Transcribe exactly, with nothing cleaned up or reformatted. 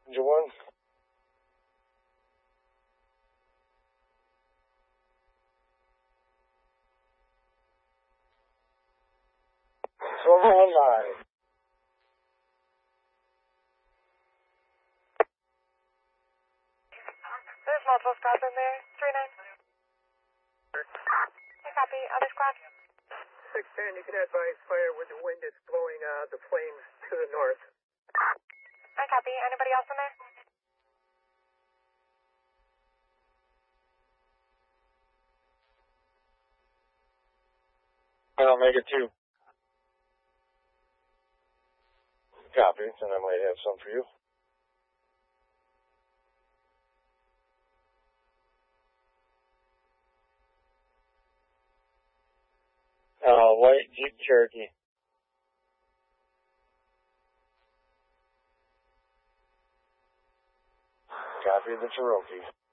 Passenger one. Silver one nine. There's multiple squads in there. three nine. I copy. Other squad. six ten, you can advise fire where the wind is blowing uh, the plane to the north. I copy. Anybody else in there? I'll make it two. Copy, and I might have some for you. Uh, white Jeep Cherokee. Copy the Cherokee.